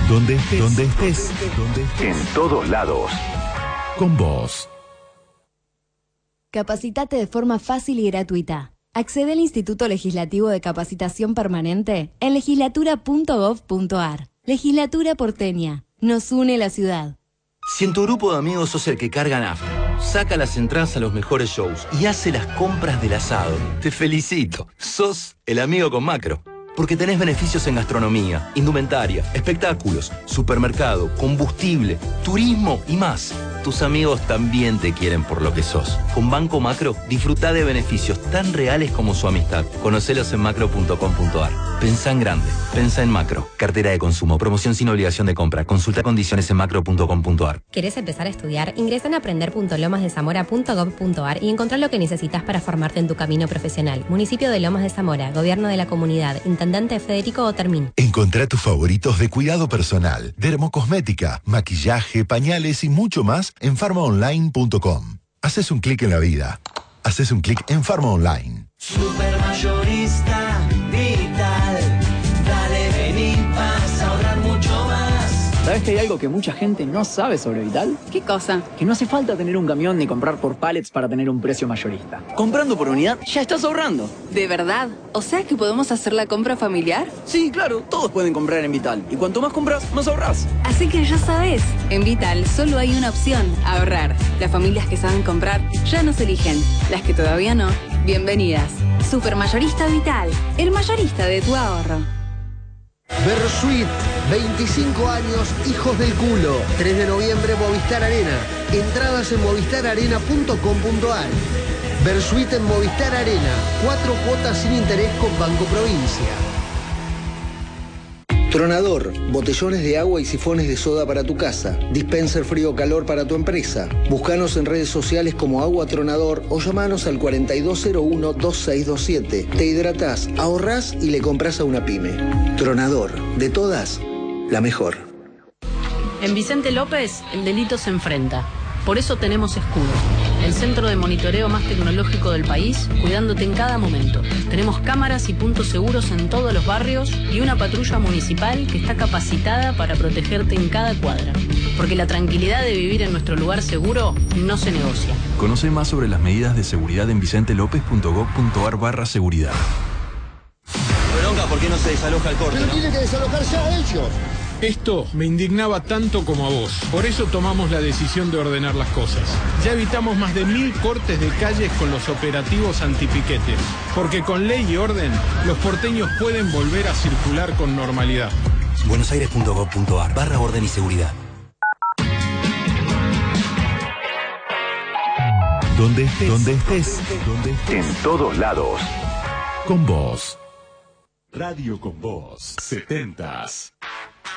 Donde estés, en todos lados. Con vos. Capacitate de forma fácil y gratuita. Accede al Instituto Legislativo de Capacitación Permanente en legislatura.gov.ar. Legislatura porteña. Nos une la ciudad. Si en tu grupo de amigos sos el que carga nafta, saca las entradas a los mejores shows y hace las compras del asado, te felicito. Sos el amigo con Macro. Porque tenés beneficios en gastronomía, indumentaria, espectáculos, supermercado, combustible, turismo y más. Tus amigos también te quieren por lo que sos. Con Banco Macro, disfrutá de beneficios tan reales como su amistad. Conocelos en macro.com.ar. Pensá en grande. Pensá en Macro. Cartera de consumo. Promoción sin obligación de compra. Consulta condiciones en macro.com.ar. ¿Querés empezar a estudiar? Ingresa en aprender.lomasdezamora.gov.ar y encontrá lo que necesitas para formarte en tu camino profesional. Municipio de Lomas de Zamora. Gobierno de la Comunidad. Intendente Federico Otermín. Encontrá tus favoritos de cuidado personal, dermocosmética, maquillaje, pañales y mucho más en farmaonline.com. Haces un clic en la vida. Haces un clic en Farma Online. Supermayorista Vital. Dale, vení, vas a ahorrar mucho más. ¿Sabes que hay algo que mucha gente no sabe sobre Vital? ¿Qué cosa? Que no hace falta tener un camión ni comprar por pallets para tener un precio mayorista. Comprando por unidad ya estás ahorrando. ¿De verdad? ¿O sea que podemos hacer la compra familiar? Sí, claro, todos pueden comprar en Vital. Y cuanto más compras, más ahorrás. Así que ya sabes, en Vital solo hay una opción, ahorrar. Las familias que saben comprar ya nos eligen. Las que todavía no, bienvenidas. Supermayorista Vital, el mayorista de tu ahorro. Versuit, 25 años, hijos del culo. 3 de noviembre, Movistar Arena. Entradas en movistararena.com.ar. Versuit en Movistar Arena. 4 cuotas sin interés con Banco Provincia. Tronador, botellones de agua y sifones de soda para tu casa. Dispenser frío-calor para tu empresa. Búscanos en redes sociales como Agua Tronador o llamanos al 4201-2627. Te hidratás, ahorrás y le compras a una pyme. Tronador, de todas, la mejor. En Vicente López, el delito se enfrenta. Por eso tenemos Escudo, el centro de monitoreo más tecnológico del país, cuidándote en cada momento. Tenemos cámaras y puntos seguros en todos los barrios y una patrulla municipal que está capacitada para protegerte en cada cuadra. Porque la tranquilidad de vivir en nuestro lugar seguro no se negocia. Conoce más sobre las medidas de seguridad en vicentelopez.gov.ar/seguridad. Bronca, ¿por qué no se desaloja el corte? Pero tiene que desalojar ya ellos. Esto me indignaba tanto como a vos. Por eso tomamos la decisión de ordenar las cosas. Ya evitamos más de 1000 cortes de calles con los operativos antipiquete. Porque con ley y orden, los porteños pueden volver a circular con normalidad. buenosaires.gov.ar/orden y seguridad. Donde estés, en todos lados. Con vos. Radio con Vos, 70s.